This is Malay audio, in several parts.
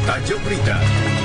Tajuk berita.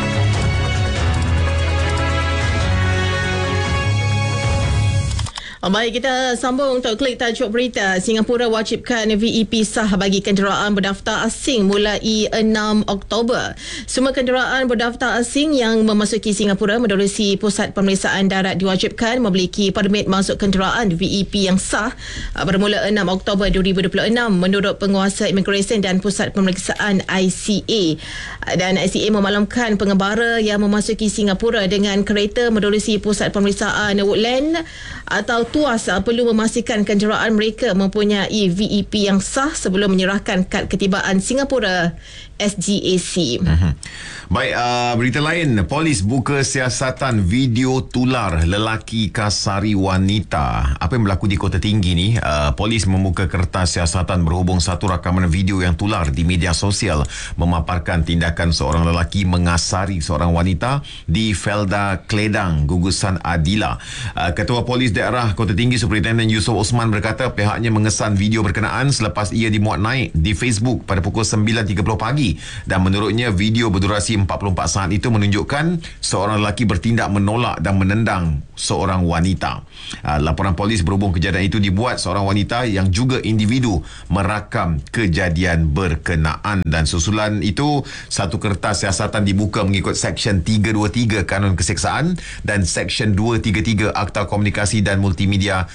Baik, kita sambung untuk klik tajuk berita. Singapura wajibkan VEP sah bagi kenderaan berdaftar asing mulai 6 Oktober. Semua kenderaan berdaftar asing yang memasuki Singapura menerusi pusat pemeriksaan darat diwajibkan memiliki permit masuk kenderaan VEP yang sah bermula 6 Oktober 2026 menurut penguasa imigresen dan pusat pemeriksaan ICA. Dan ICA memaklumkan pengembara yang memasuki Singapura dengan kereta menerusi pusat pemeriksaan Woodland atau tuas perlu memastikan kenderaan mereka mempunyai VEP yang sah sebelum menyerahkan kad ketibaan Singapura SGAC. Baik, berita lain, polis buka siasatan video tular lelaki kasari wanita. Apa yang berlaku di Kota Tinggi ni? Polis membuka kertas siasatan berhubung satu rakaman video yang tular di media sosial memaparkan tindakan seorang lelaki mengasari seorang wanita di Felda Kledang, Gugusan Adila. Ketua Polis Daerah Kota Tinggi Superintendent Yusof Osman berkata pihaknya mengesan video berkenaan selepas ia dimuat naik di Facebook pada pukul 9.30 pagi. Dan menurutnya video berdurasi 44 saat itu menunjukkan seorang lelaki bertindak menolak dan menendang seorang wanita. Laporan polis berhubung kejadian itu dibuat seorang wanita yang juga individu merakam kejadian berkenaan. Dan susulan itu satu kertas siasatan dibuka mengikut Seksyen 323 Kanun Keseksaan dan Seksyen 233 Akta Komunikasi dan Multimedia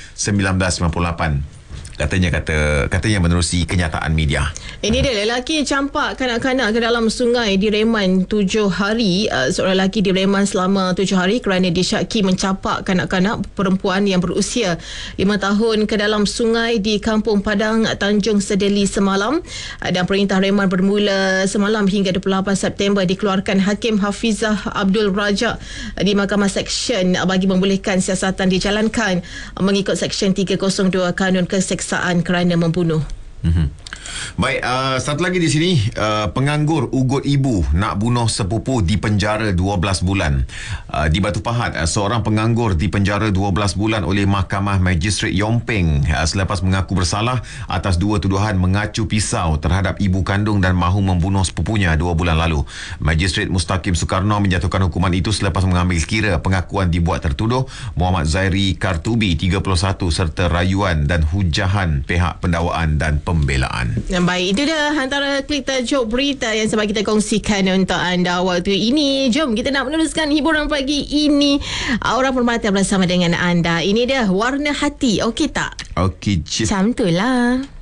1998. Katanya menerusi kenyataan media. Ini dia, lelaki campak kanak-kanak ke dalam sungai direman 7 hari. Seorang lelaki direman selama 7 hari kerana disyaki mencapak kanak-kanak perempuan yang berusia 5 tahun ke dalam sungai di Kampung Padang, Tanjung Sedeli semalam. Dan perintah reman bermula semalam hingga 28 September dikeluarkan Hakim Hafizah Abdul Rajak di Mahkamah Seksyen bagi membolehkan siasatan dijalankan mengikut Seksyen 302 Kanun Keseksaan kerana membunuh. Baik, satu lagi di sini, penganggur ugut ibu nak bunuh sepupu di penjara 12 bulan. Di Batu Pahat, seorang penganggur di penjara 12 bulan oleh Mahkamah Magistrate Yong Peng selepas mengaku bersalah atas 2 tuduhan mengacu pisau terhadap ibu kandung dan mahu membunuh sepupunya 2 bulan lalu. Magistrate Mustaqim Soekarno menjatuhkan hukuman itu selepas mengambil kira pengakuan dibuat tertuduh Muhammad Zairi Kartubi 31 serta rayuan dan hujahan pihak pendakwaan dan pembelaan. Baik, itu dah antara klik tajuk berita yang sebab kita kongsikan untuk anda waktu ini. Jom kita nak meneruskan hiburan pagi ini. Aura Permata bersama dengan anda. Ini dia Warna Hati. Okey tak? Okey, macam tu lah.